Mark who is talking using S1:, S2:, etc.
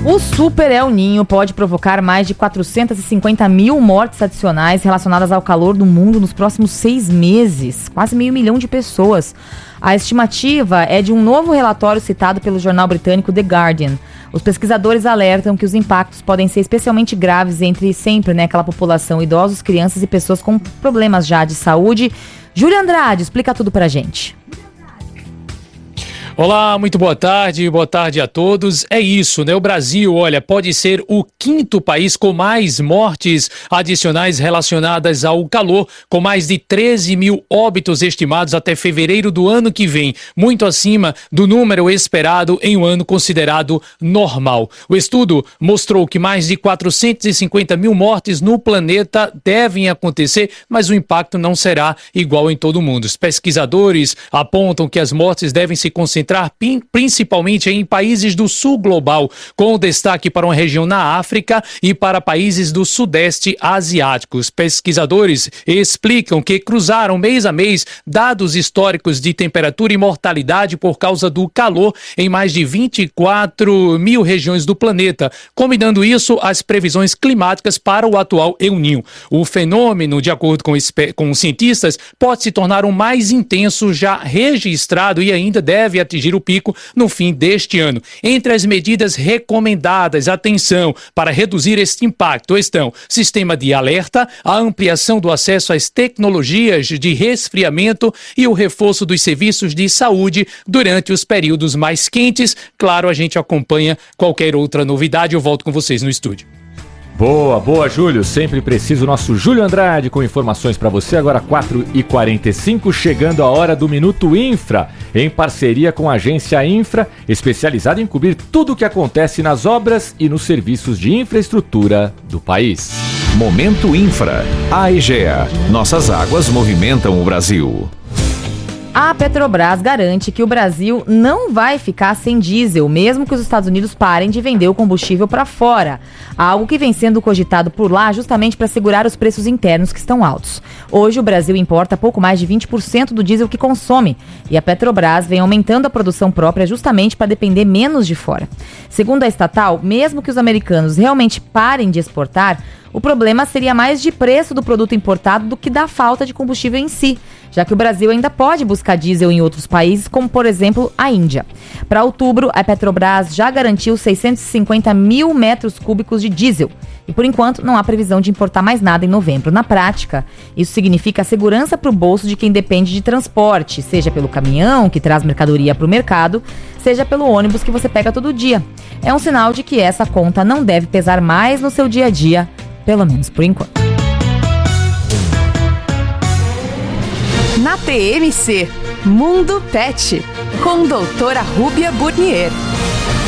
S1: O Super El Niño pode provocar mais de 450 mil mortes adicionais relacionadas ao calor do mundo nos próximos 6 meses. Quase 500 mil de pessoas. A estimativa é de um novo relatório citado pelo jornal britânico The Guardian. Os pesquisadores alertam que os impactos podem ser especialmente graves entre sempre, aquela população, idosos, crianças e pessoas com problemas já de saúde. Júlia Andrade, explica tudo pra gente.
S2: Olá, muito boa tarde a todos. É isso, O Brasil, pode ser o 5º país com mais mortes adicionais relacionadas ao calor, com mais de 13 mil óbitos estimados até fevereiro do ano que vem, muito acima do número esperado em um ano considerado normal. O estudo mostrou que mais de 450 mil mortes no planeta devem acontecer, mas o impacto não será igual em todo o mundo. Os pesquisadores apontam que as mortes devem se concentrar principalmente em países do sul global, com destaque para uma região na África e para países do sudeste asiático. Os pesquisadores explicam que cruzaram mês a mês dados históricos de temperatura e mortalidade por causa do calor em mais de 24 mil regiões do planeta, combinando isso às previsões climáticas para o atual El Niño. O fenômeno, de acordo com os cientistas, pode se tornar o mais intenso já registrado e ainda deve atingir o pico no fim deste ano. Entre as medidas recomendadas, atenção, para reduzir este impacto estão sistema de alerta, a ampliação do acesso às tecnologias de resfriamento e o reforço dos serviços de saúde durante os períodos mais quentes. Claro, a gente acompanha qualquer outra novidade. Eu volto com vocês no estúdio.
S3: Boa, Júlio. Sempre preciso. Nosso Júlio Andrade com informações para você. Agora 4h45, chegando a hora do Minuto Infra, em parceria com a agência Infra, especializada em cobrir tudo o que acontece nas obras e nos serviços de infraestrutura do país.
S4: Momento Infra. A Egea. Nossas águas movimentam o Brasil.
S1: A Petrobras garante que o Brasil não vai ficar sem diesel, mesmo que os Estados Unidos parem de vender o combustível para fora. Algo que vem sendo cogitado por lá justamente para segurar os preços internos que estão altos. Hoje o Brasil importa pouco mais de 20% do diesel que consome. E a Petrobras vem aumentando a produção própria justamente para depender menos de fora. Segundo a estatal, mesmo que os americanos realmente parem de exportar, o problema seria mais de preço do produto importado do que da falta de combustível em si, já que o Brasil ainda pode buscar diesel em outros países, como por exemplo a Índia. Para outubro, a Petrobras já garantiu 650 mil metros cúbicos de diesel. E por enquanto não há previsão de importar mais nada em novembro. Na prática, isso significa segurança para o bolso de quem depende de transporte, seja pelo caminhão que traz mercadoria para o mercado, seja pelo ônibus que você pega todo dia. É um sinal de que essa conta não deve pesar mais no seu dia a dia, pelo menos por enquanto.
S5: Na TMC, Mundo Pet, com doutora Rúbia Burnier.